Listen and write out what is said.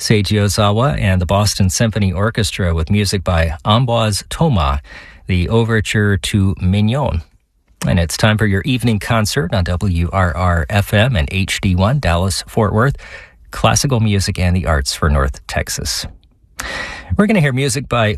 Seiji Ozawa and the Boston Symphony Orchestra with music by Ambroise Thomas, the overture to Mignon. And it's time for your evening concert on WRR-FM and HD1 Dallas-Fort Worth, classical music and the arts for North Texas. We're going to hear music by